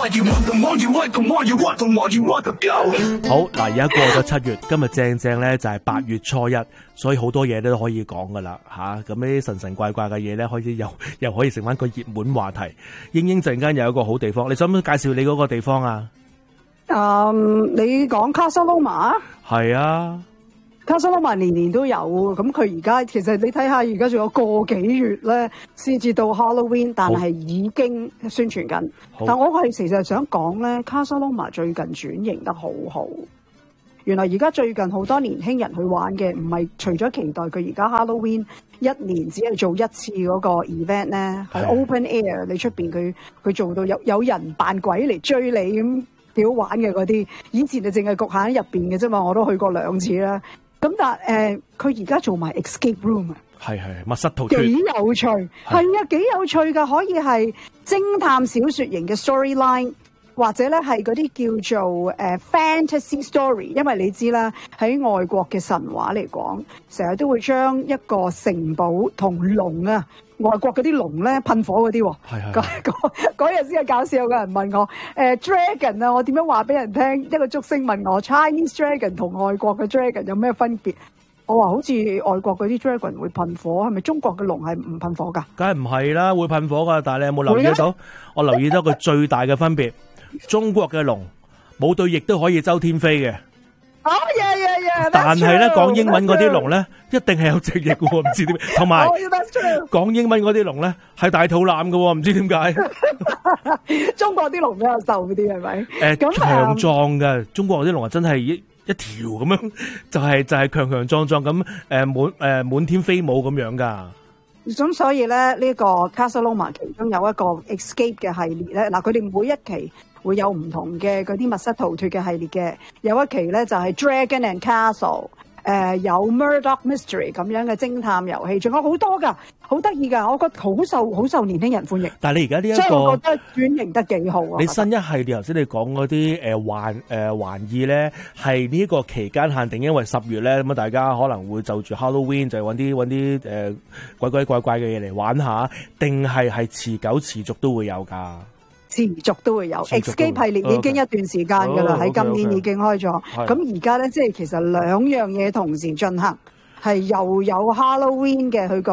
嗱，而家過咗7月，今日正咧就係8月初一，所以好多嘢都可以講噶啦吓。咁呢啲神神怪怪嘅嘢咧，開始又可以成翻個熱門話題。英英陣間有一個好地方，你想唔想介紹你嗰個地方啊？ 你講卡薩羅馬？ 係啊。 卡薩羅馬年年都有，咁佢而家其實你睇下，而家仲有個幾月咧，先至到 Halloween， 但係已經宣傳緊。但我係其實想講咧，卡薩羅馬最近轉型得好好。原來而家最近好多年輕人去玩嘅，唔係除咗期待佢而家 Halloween 一年只係做一次嗰個 event 咧，係 open air， 你出邊佢做到有人扮鬼嚟追你咁幾好玩嘅嗰啲。以前就淨係局限喺入邊嘅啫嘛，我都去過2次啦。咁但佢而家做埋 escape room 啊，係密室逃脫， 幾有趣，係啊，幾有趣噶，可以係偵探小說型嘅 storyline， 或者咧係嗰啲叫做fantasy story， 因為你知啦，喺外國嘅神話嚟講，成日都會將一個城堡同龍啊。外國嗰啲龍咧噴火嗰啲，嗰日先係搞笑，有個人問我dragon 啊，我點樣話俾人聽？一個竹升問我 Chinese dragon 同外國嘅 dragon 有咩分別？我話好似外國嗰啲 dragon 會噴火，係咪中國嘅龍係唔噴火㗎？ 梗係唔係啦，會噴火㗎。但係你有冇留意到？我留意到個最大嘅分別，中國嘅龍冇對翼都可以周天飛嘅。但係咧講英文嗰啲龍咧，一定係有隻翼嘅喎，唔知點。同埋講英文嗰啲龍咧係大肚腩嘅喎，唔知點解。 中國啲龍比較瘦啲係咪？ 強壯嘅中國嗰啲龍啊，真係一條咁樣，就係強強壯壯咁滿天飛舞咁樣噶。 咁所以咧呢個卡薩羅馬其中有一個 escape 嘅系列咧，嗱佢哋每一期會有唔同嘅嗰啲密室逃脫嘅系列嘅，有一期咧就係 Dragon and Castle， 有 Murdoch Mystery 咁樣嘅偵探遊戲，仲有好多噶，好得意噶，我覺得好受年輕人歡迎。 但係你而家呢一個， 所以我覺得轉型得幾好啊！ 你新一系列頭先你講嗰啲玩意咧，係呢個期間限定，因為10月咧咁啊，大家可能會就住 Halloween 就揾啲鬼怪嘅嘢嚟玩下，定係持久持續都會有㗎？ 持續都會有 Escape 系列已經一段時間㗎啦，喺今年已經開咗。咁而家咧，即係其實2樣嘢同時進行，係又有 Halloween 嘅佢個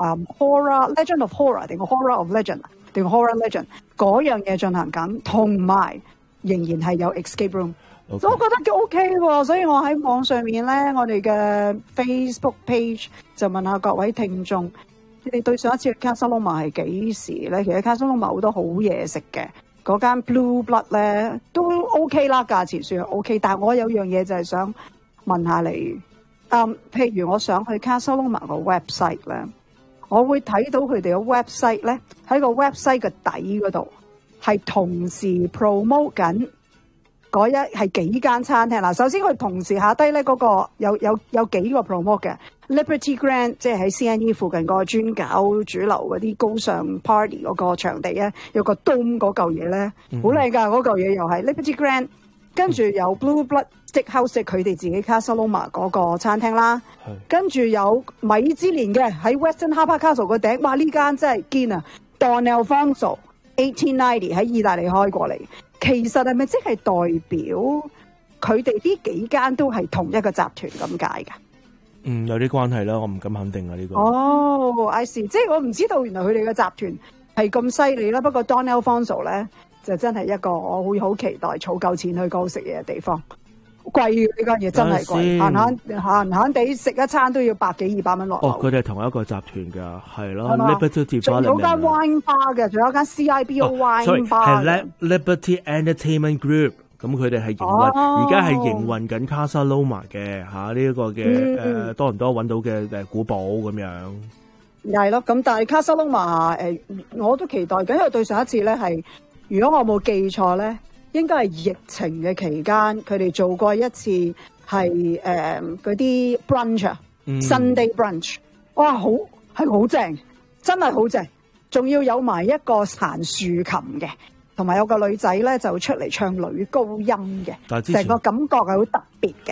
Horror Legend of Horror 定個 Horror of Legend 定 Horror Legend 嗰樣嘢進行緊，同埋仍然係有 Escape Room。所以我覺得幾 OK 喎，所以我喺網上面咧，我哋嘅 Facebook page 就問下各位聽眾。你哋對上一次去卡薩羅馬係幾時咧？其實卡薩羅馬好多好嘢食嘅，嗰間 Blue Blood 咧都 OK 啦，價錢算係 OK。但係我有樣嘢就係想問下你，譬如我想去卡薩羅馬個 website 咧，我會睇到佢哋個 website 咧喺個 website 嘅底嗰度係同時 promote 緊嗰係幾間餐廳嗱。首先佢同時下低咧嗰個有幾個 promote 嘅。Liberty Grand 即係喺 CNE 附近個專搞主流嗰啲高尚 party 嗰個場地咧，有個 dome 嗰嚿嘢咧，好靚噶，嗰嚿嘢又係 Liberty Grand， 跟住有 Blue Blood Steakhouse 佢哋自己卡薩羅馬嗰個餐廳啦，跟住有米芝蓮嘅喺 Weston Harper Castle 個頂，哇呢間真係堅啊 Don Alfonso 1890喺意大利開過嚟，其實係咪即係代表佢哋呢幾間都係同一個集團咁解㗎？ 有啲關係啦，我唔敢肯定啊呢個。 I see， 即係我唔知道原來佢哋嘅集團係咁犀利啦。不過 Don Alfonso 咧就真係一個我會好期待儲夠錢去嗰度食嘢嘅地方。貴嘅呢間嘢真係貴，閒地食一餐都要100幾200蚊落樓。 佢哋係同一個集團㗎，係咯。Liberty Department 仲有間 wine bar 嘅，仲有間 CIBO wine bar 係 Liberty Entertainment Group。咁佢哋係營運，而家係營運緊卡薩羅馬嘅呢一個嘅多倫多揾到嘅古堡咁樣。 係咯，咁但係卡薩羅馬我都期待緊，因為對上一次咧係，如果我冇記錯咧，應該係疫情嘅期間，佢哋做過一次係嗰啲 brunch，Sunday brunch， 哇，係好正，真係好正，仲要有埋一個彈豎琴嘅。同埋有個女仔咧就出嚟唱女高音嘅，成個感覺係好特別嘅。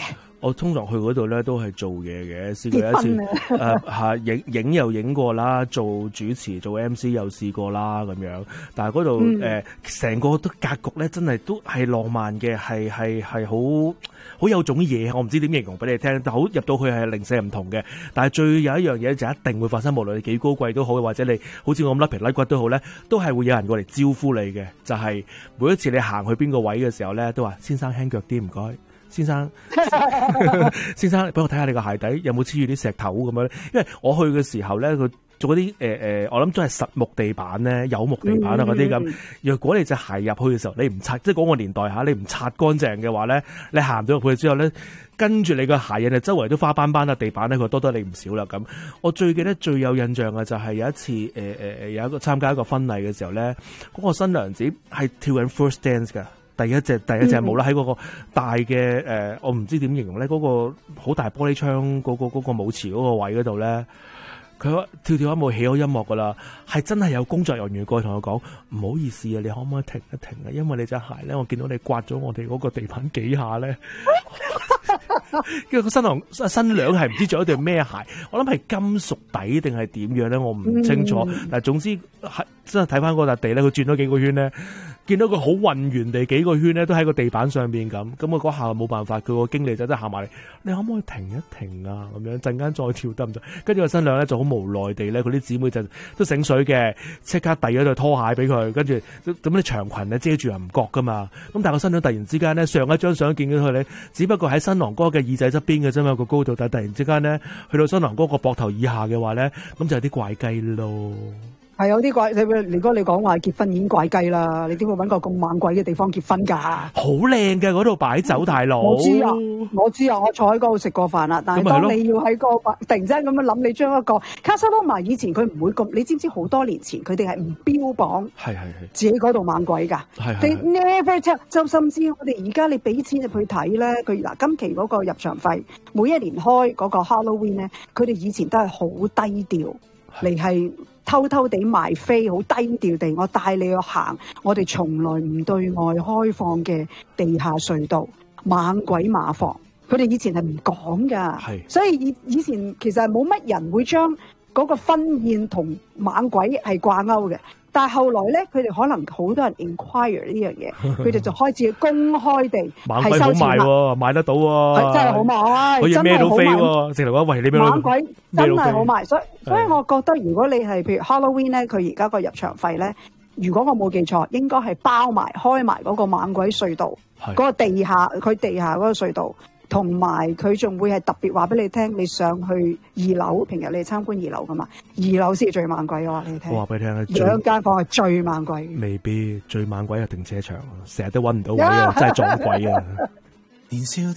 我通常去嗰度咧都係做嘢嘅，試過一次影又影過啦，做主持做 MC 又試過啦咁樣，但係嗰度成個都格局咧真係都係浪漫嘅，係好有種嘢，我唔知點形容俾你聽，但好入到去係零舍唔同嘅。但係最有一樣嘢就一定會發生，無論你幾高貴都好，或者你好似我咁甩皮甩骨都好咧，都係會有人過嚟招呼你嘅。就係每一次你行去邊個位嘅時候咧，都話先生輕腳啲唔該。先生，先生，俾我睇下你個鞋底有冇黐住啲石頭咁樣。因為我去嘅時候咧，佢做嗰啲我諗都係實木地板咧，有木地板啊嗰啲咁。若果你隻鞋入去嘅時候，你唔擦，即係嗰個年代你唔擦乾淨嘅話咧，你行到入去之後咧，跟住你個鞋印就周圍都花斑斑啊，地板咧佢多得你唔少啦咁。我最記得最有印象嘅就係有一次有一個參加一個婚禮嘅時候咧，嗰個新娘子係跳緊 first dance 㗎。第一隻舞啦，喺嗰個大嘅我唔知點形容咧，嗰個好大玻璃窗嗰個舞池嗰個位嗰度咧，佢跳跳一舞起好音樂噶啦，係真係有工作人員過去同我講，唔好意思啊，你可唔可以停一停啊？因為你隻鞋咧，我見到你刮咗我哋嗰個地板幾下咧。跟住個新娘係唔知着咗對咩鞋，我諗係金屬底定係點樣咧，我唔清楚。但係總之係真係睇翻嗰笪地咧，佢轉咗幾個圈咧。見到佢好混圓地幾個圈咧，都喺個地板上邊咁。咁我嗰下冇辦法，佢個經理就真係行埋嚟，你可唔可以停一停啊？咁樣陣間再跳得唔得？跟住個新娘咧就好無奈地咧，佢啲姊妹就都醒水嘅，即刻遞咗對拖鞋俾佢。跟住咁啲長裙咧遮住又唔覺噶嘛。咁但係個新娘突然之間咧，上一張相見到佢咧，只不過喺新郎哥嘅耳仔側邊嘅啫嘛個高度，但係突然之間咧去到新郎哥個膊頭以下嘅話咧，咁就有啲怪雞咯。係有啲怪，你哥你講話結婚已經怪雞啦，你點會搵個咁猛鬼嘅地方結婚㗎？ 好靚嘅嗰度擺酒大佬。 我知啊，我坐喺嗰度食過飯啦。但係當你要喺個突然之間咁樣諗，你將一個卡薩洛瑪以前佢唔會咁，你知唔知好多年前佢哋係唔標榜自己嗰度猛鬼㗎？你 never tell， 就甚至我哋而家你俾錢入去睇咧，佢嗱今期嗰個入場費每一年開嗰個 Halloween 咧，佢哋以前都係好低調嚟係。偷偷地賣飛，好低調地，我帶你去行我哋從來唔對外開放嘅地下隧道、猛鬼馬房。佢哋以前係唔講噶，所以以前其實係冇乜人會將嗰個婚宴同猛鬼係掛鈎嘅。但係後來咧，佢哋可能好多人 inquire 呢樣嘢，佢哋就開始公開地係收錢啦， 買得到喎， 真係好賣， 可以孭到飛喎，直頭話喂你猛鬼真係好賣，所以我覺得如果你係譬如 Halloween 咧，佢而家個入場費咧，如果我冇記錯，應該係包埋開埋嗰個猛鬼隧道，嗰個地下佢地下嗰個隧道。同埋佢仲會係特別話俾你聽，你上去2樓，平日你參觀2樓噶嘛，2樓先係最猛鬼嘅話你聽。我話俾你聽，兩間房係最猛鬼。未必最猛鬼係停車場，成日都揾唔到位啊，真係撞鬼啊！